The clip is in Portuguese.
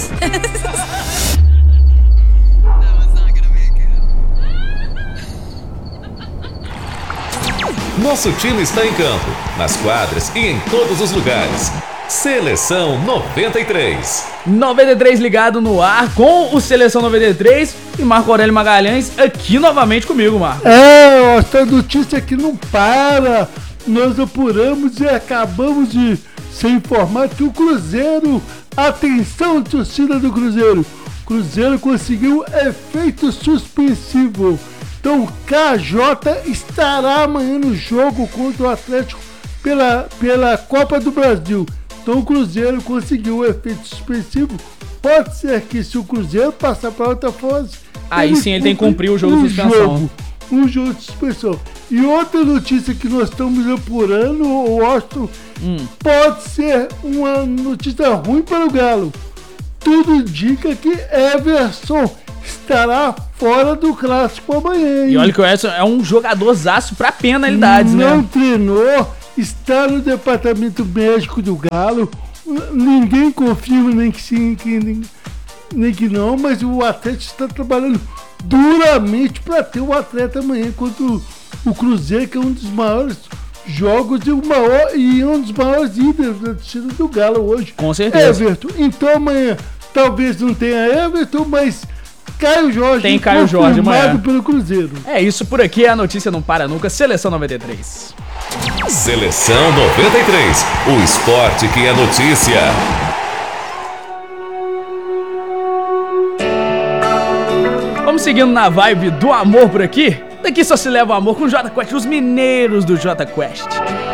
Nosso time está em campo, nas quadras e em todos os lugares. Seleção 93. 93 ligado no ar com o Seleção 93 e Marco Aurélio Magalhães aqui novamente comigo, Marco. Essa notícia aqui não para. Nós apuramos e acabamos de ser informado que o Cruzeiro, atenção, torcida do Cruzeiro, Cruzeiro conseguiu efeito suspensivo. Então o KJ estará amanhã no jogo contra o Atlético pela Copa do Brasil. Então o Cruzeiro conseguiu o efeito suspensivo. Pode ser que se o Cruzeiro passar para outra fase, aí sim ele tem que cumprir o jogo de suspensão. Um jogo de suspensão. E outra notícia que nós estamos apurando, Washington, pode ser uma notícia ruim para o Galo. Tudo indica que Everson estará fora do clássico amanhã. E olha que o Everson é um jogadorzaço pra penalidades, né? Não treinou, está no departamento médico do Galo. Ninguém confirma nem que sim, nem que não, mas o Atlético está trabalhando duramente para ter o atleta amanhã contra o Cruzeiro, que é um dos maiores jogos e um dos maiores ídolos da torcida do Galo hoje. Com certeza. Everton. Então amanhã talvez não tenha Everton, mas Caio Jorge tem Caio Jorge amanhã pelo Cruzeiro. É isso por aqui, a notícia não para nunca. Seleção 93. Seleção 93, o esporte que é notícia. Vamos seguindo na vibe do amor por aqui. Daqui só se leva o amor com o Jota Quest, os mineiros do Jota Quest.